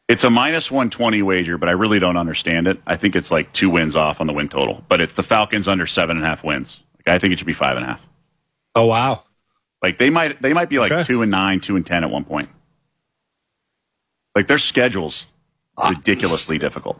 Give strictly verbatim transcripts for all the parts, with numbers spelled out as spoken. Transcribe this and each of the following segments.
It's a minus one twenty wager, but I really don't understand it. I think it's like two wins off on the win total, but it's the Falcons under seven and a half wins. Like, I think it should be five and a half. Oh, wow. Like they might, they might be like Okay. two and nine, two and ten at one point. Like their schedule's ridiculously difficult.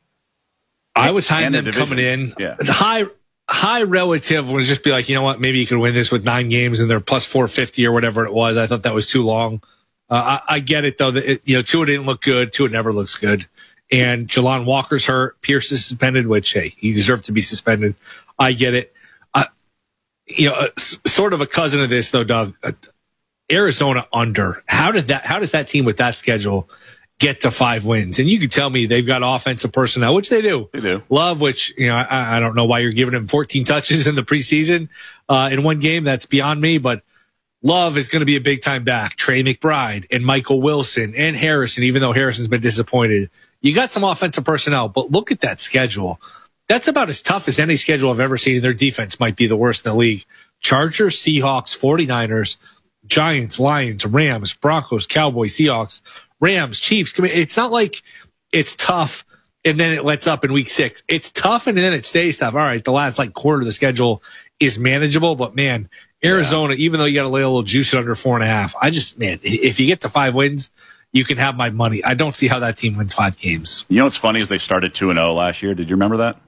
I was high And them the division. coming in. Yeah. It's high, high relative would just be like, you know what, maybe you could win this with nine games and they're plus four fifty or whatever it was. I thought that was too long. Uh, I, I get it though. That it, you know, Tua didn't look good. Tua never looks good. And Jelon Walker's hurt. Pierce is suspended, which hey, he deserved to be suspended. I get it. Uh, you know, uh, s- sort of a cousin of this though, Doug. Uh, Arizona under. How did that? How does that team with that schedule get to five wins? And you could tell me they've got offensive personnel, which they do. They do. Love, which, you know, I, I don't know why you're giving him fourteen touches in the preseason uh, in one game. That's beyond me. But Love is going to be a big time back. Trey McBride and Michael Wilson and Harrison, even though Harrison's been disappointed. You got some offensive personnel, but look at that schedule. That's about as tough as any schedule I've ever seen. Their defense might be the worst in the league. Chargers, Seahawks, 49ers, Giants, Lions, Rams, Broncos, Cowboys, Seahawks, Rams, Chiefs. It's not like it's tough and then it lets up in week six. It's tough and then it stays tough. All right, the last like quarter of the schedule is manageable, but man, Arizona, yeah. even though you got to lay a little juice under four and a half, I just, man, if you get to five wins, you can have my money. I don't see how that team wins five games. You know what's funny is they started two and oh last year. Did you remember that?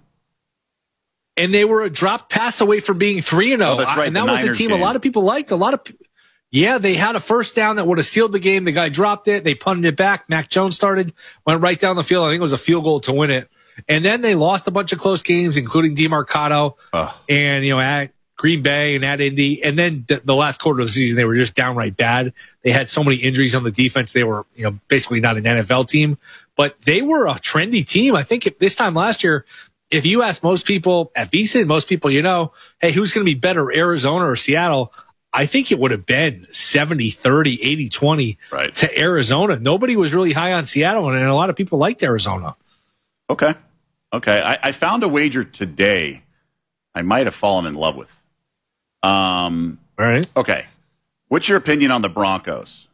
And they were a drop pass away from being three and oh. Oh, that's right. And that the was Niners a team game. a lot of people liked. A lot of Yeah, they had a first down that would have sealed the game. The guy dropped it. They punted it back. Mac Jones started, went right down the field. I think it was a field goal to win it. And then they lost a bunch of close games, including DeMarcado Ugh. and, you know, at Green Bay and at Indy. And then the, the last quarter of the season, they were just downright bad. They had so many injuries on the defense. They were, you know, basically not an N F L team, but they were a trendy team. I think if, this time last year, if you ask most people at VSiN, most people, you know, hey, who's going to be better, Arizona or Seattle? I think it would have been seventy thirty, eighty twenty right. to Arizona. Nobody was really high on Seattle, and a lot of people liked Arizona. Okay. Okay. I, I found a wager today I might have fallen in love with. Um, All right. Okay. What's your opinion on the Broncos?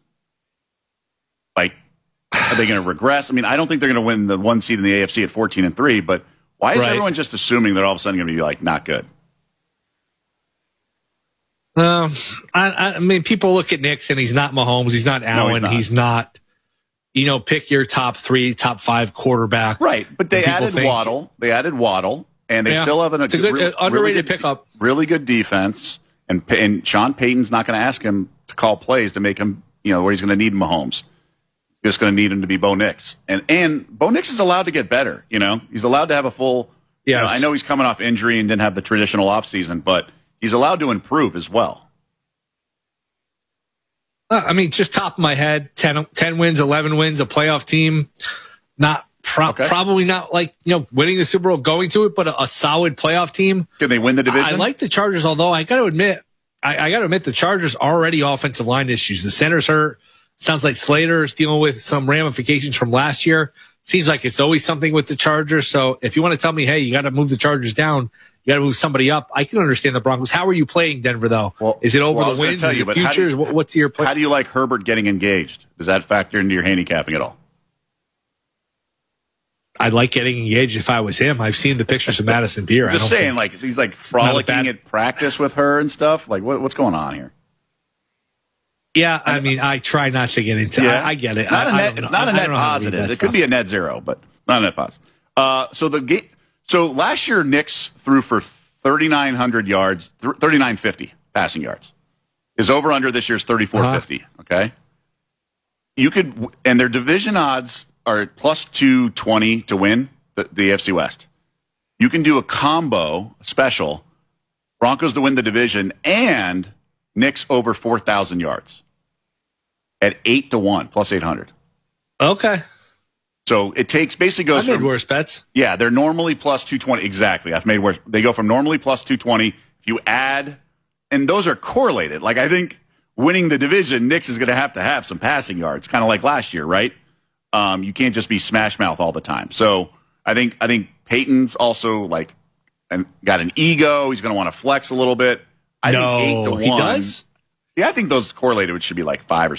Like, are they going to regress? I mean, I don't think they're going to win the one seed in the A F C at fourteen and three, but why is right. everyone just assuming they're all of a sudden going to be, like, not good? Um, I, I mean, people look at Knicks, and he's not Mahomes. He's not Allen. No, he's not. He's not, you know, pick your top three, top five quarterback. Right, but they People added think- Waddle. They added Waddle, and they Yeah. still have an, It's a good, re- uh, underrated really good, pickup. Really good defense, and and Sean Payton's not going to ask him to call plays to make him, you know, where he's going to need Mahomes. He's just going to need him to be Bo Nix, and and Bo Nix is allowed to get better. You know, he's allowed to have a full. You know, Yes. I know he's coming off injury and didn't have the traditional offseason, but he's allowed to improve as well. Uh, I mean, just top of my head, ten, ten wins, eleven wins, a playoff team. Not pro- Okay. probably not like, you know, winning the Super Bowl, going to it, but a, a solid playoff team. Can they win the division? I like the Chargers, although I got to admit, I, I got to admit the Chargers already offensive line issues. The center's hurt. Sounds like Slater is dealing with some ramifications from last year. Seems like it's always something with the Chargers. So if you want to tell me, hey, you got to move the Chargers down, you got to move somebody up, I can understand the Broncos. How are you playing Denver, though? Well, is it over well, I the was gonna wins? tell Is you, it but how do futures? you- What- What's your play? How do you like Herbert getting engaged? Does that factor into your handicapping at all? I'd like getting engaged if I was him. I've seen the pictures of Madison Beer. I Just don't saying, think- like he's like frolicking bad- at practice with her and stuff. Like, what, what's going on here? Yeah, I mean, I try not to get into. Yeah. I, I get it. It's not I, a I net, don't it's know. not a I net don't know how to read positive. that It stuff. could be a net zero, but not a net positive. Uh, so the ga- so last year Knicks threw for thirty-nine hundred yards, thirty-nine fifty passing yards. His over under this year is thirty-four fifty. Uh-huh. Okay, you could, and their division odds are plus two twenty to win the, the A F C West. You can do a combo special: Broncos to win the division and Knicks over four thousand yards at eight to one, plus eight hundred. Okay. So it takes basically goes I made from, worse bets. yeah, they're normally plus two twenty. Exactly. I've made worse. They go from normally plus two twenty. If you add, and those are correlated. Like, I think winning the division, Knicks is going to have to have some passing yards, kind of like last year, right? Um, you can't just be smash mouth all the time. So I think, I think Peyton's also like, and got an ego. He's going to want to flex a little bit. I no, think eight to one. he does? Yeah, I think those correlated, which should be like five or